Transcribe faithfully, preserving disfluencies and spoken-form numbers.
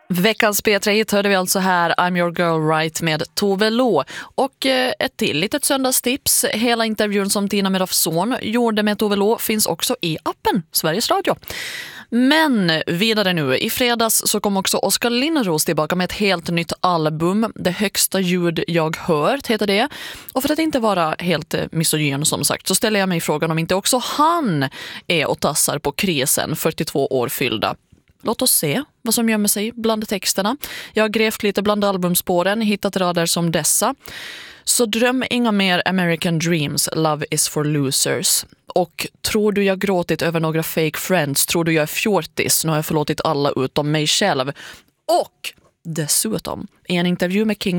Veckans P tre-hit hörde vi alltså här, I'm your girl right med Tove Lo. Och eh, ett till litet söndagstips. Hela intervjun som Tina Mirafson gjorde med Tove Lo finns också i appen Sveriges Radio. Men vidare nu. I fredags så kom också Oskar Linnros tillbaka med ett helt nytt album. Det högsta ljud jag hört heter det. Och för att inte vara helt misogyn som sagt så ställer jag mig frågan om inte också han är och tassar på krisen, fyrtiotvå år fyllda. Låt oss se vad som gömmer sig bland texterna. Jag har grävt lite bland albumspåren, hittat rader som dessa. Så dröm inga mer American Dreams, Love is for losers. Och tror du jag gråtit över några fake friends, tror du jag är fjortis, nu har jag förlåtit alla utom mig själv. Och dessutom, i en intervju med King